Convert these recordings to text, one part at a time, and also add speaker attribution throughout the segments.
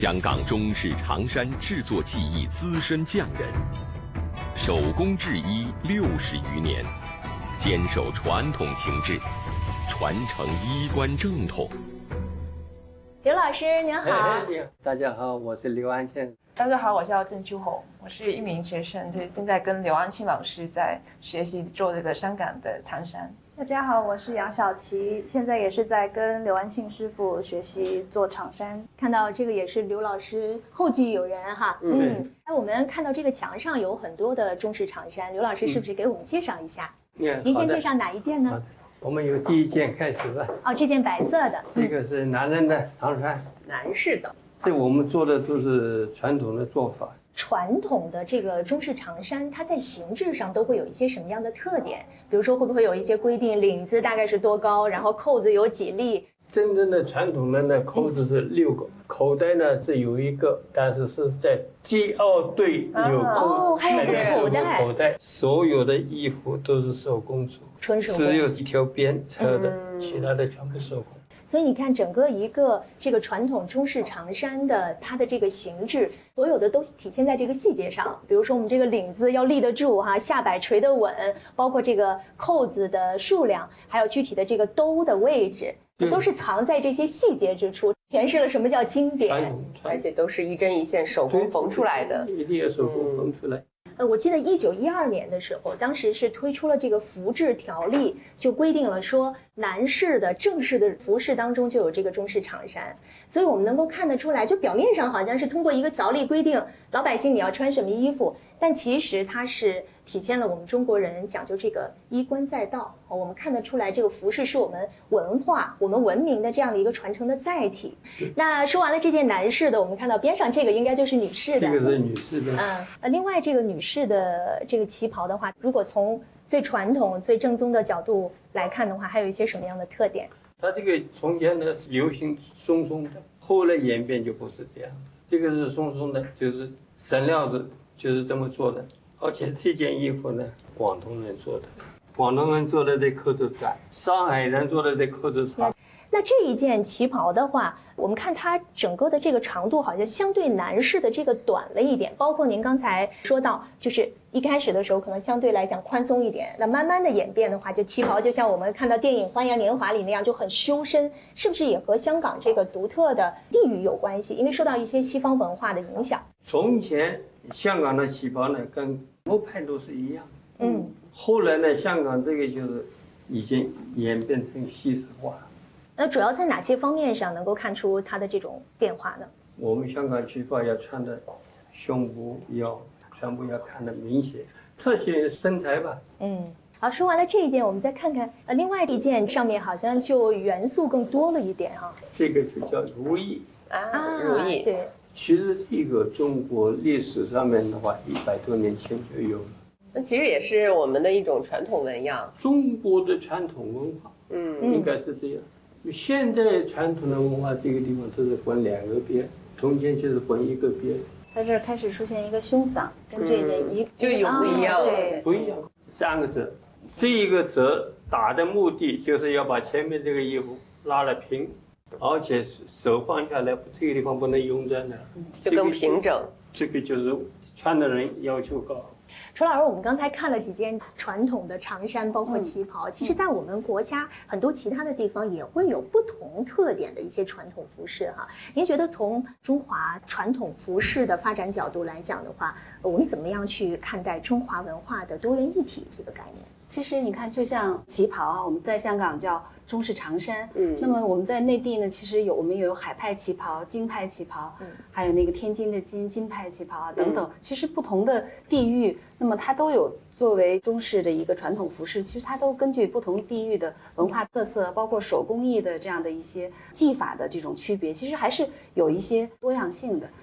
Speaker 1: 香港中式长衫制作技艺资深匠人，手工制衣60余年，坚守传统形制，传承衣冠正统。
Speaker 2: 刘老师您好。
Speaker 3: 大家好，我是刘安庆。
Speaker 4: 大家好，我叫郑秋红，我是一名学生，就是正在跟刘安庆老师在学习做这个香港的长衫。
Speaker 5: 大家好，我是杨小琪，现在也是在跟刘安庆师傅学习做长衫。
Speaker 2: 看到这个也是刘老师后继有人哈。那我们看到这个墙上有很多的中式长衫，刘老师是不是给我们介绍一下？您先介绍哪一件呢？
Speaker 3: 我们由第一件开始吧。
Speaker 2: 哦，这件白色的，
Speaker 3: 这个是男人的长衫，
Speaker 4: 男士的。
Speaker 3: 这我们做的都是传统的做法。
Speaker 2: 传统的这个中式长衫，它在形制上都会有一些什么样的特点？比如说，会不会有一些规定，领子大概是多高，然后扣子有几粒？
Speaker 3: 真正的传统的呢，扣子是6个，口袋呢是有1个，但是是在第2对有扣，
Speaker 2: 还有个口袋。
Speaker 3: 所有的衣服都是手工做，
Speaker 2: 纯手工，
Speaker 3: 只有一条边车的，其他的全部手工。
Speaker 2: 所以你看，整个一个这个传统中式长衫的它的这个形制，所有的都体现在这个细节上。比如说，我们这个领子要立得住哈，下摆垂得稳，包括这个扣子的数量，还有具体的这个兜的位置，都是藏在这些细节之处，诠释了什么叫经典，
Speaker 4: 而且都是一针一线手工缝出来的，
Speaker 3: 一定要手工缝出来。
Speaker 2: 我记得1912年的时候，当时是推出了这个服制条例，就规定了说，男士的正式的服饰当中就有这个中式长衫，所以我们能够看得出来，就表面上好像是通过一个条例规定老百姓你要穿什么衣服，但其实它是体现了我们中国人讲究这个衣冠在道。我们看得出来，这个服饰是我们文化、我们文明的这样的一个传承的载体。那说完了这件男士的，我们看到边上这个应该就是女士的。
Speaker 3: 这个是女士的。
Speaker 2: 另外这个女士的这个旗袍的话，如果从最传统、最正宗的角度来看的话，还有一些什么样的特点？
Speaker 3: 它这个从前呢流行松松的，后来演变就不是这样。这个是松松的，就是绳料子就是这么做的。而且这件衣服呢，广东人做的，广东人做的这扣子短，上海人做的这扣子长。
Speaker 2: 那这一件旗袍的话，我们看它整个的这个长度好像相对男士的这个短了一点，包括您刚才说到，就是一开始的时候可能相对来讲宽松一点，那慢慢的演变的话，就旗袍就像我们看到电影《花样年华》里那样就很修身，是不是也和香港这个独特的地域有关系？因为受到一些西方文化的影响。
Speaker 3: 从前香港的旗袍呢跟欧派都是一样，后来呢香港这个就是已经演变成西式化了。
Speaker 2: 那主要在哪些方面上能够看出它的这种变化呢？
Speaker 3: 我们香港旗袍要穿的胸部腰全部要看得明显，特写身材吧。
Speaker 2: 好，说完了这一件，我们再看看另外一件，上面好像就元素更多了一点哈。
Speaker 3: 这个就叫如意
Speaker 4: 如意。
Speaker 2: 对。
Speaker 3: 其实这个中国历史上面的话，100多年前就有了。
Speaker 4: 那其实也是我们的一种传统纹样，
Speaker 3: 中国的传统文化，应该是这样。现在传统的文化这个地方都是滚2个边，中间就是滚1个边。
Speaker 5: 在这儿开始出现一个胸嗓，跟这件
Speaker 4: 就有不一样了。
Speaker 5: 对，
Speaker 3: 不一样。3个折，这一个折打的目的就是要把前面这个衣服拉了平，而且手放下来，这个地方不能慵在那，
Speaker 4: 就更平整。
Speaker 3: 这个就是穿的人要求高。
Speaker 2: 楚老师，我们刚才看了几件传统的长衫，包括旗袍，其实在我们国家很多其他的地方也会有不同特点的一些传统服饰哈。您觉得从中华传统服饰的发展角度来讲的话，我们怎么样去看待中华文化的多元一体这个概念？
Speaker 5: 其实你看，就像旗袍啊，我们在香港叫中式长衫，那么我们在内地呢，其实我们有海派旗袍、京派旗袍，还有那个天津的金派旗袍啊等等。其实不同的地域，那么它都有作为中式的一个传统服饰，其实它都根据不同地域的文化特色，包括手工艺的这样的一些技法的这种区别，其实还是有一些多样性的。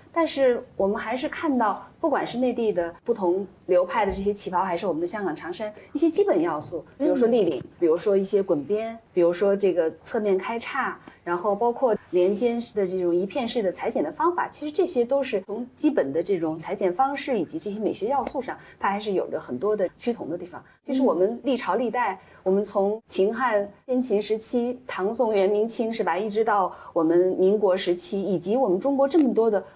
Speaker 5: 但是我们还是看到，不管是内地的不同流派的这些旗袍，还是我们的香港长衫，一些基本要素，比如说立领，比如说一些滚边，比如说这个侧面开叉，然后包括连肩的这种一片式的裁剪的方法，其实这些都是从基本的这种裁剪方式以及这些美学要素上，它还是有着很多的趋同的地方。就是我们历朝历代，我们从秦汉先秦时期、唐宋元明清是吧，一直到我们民国时期，以及我们中国这么多的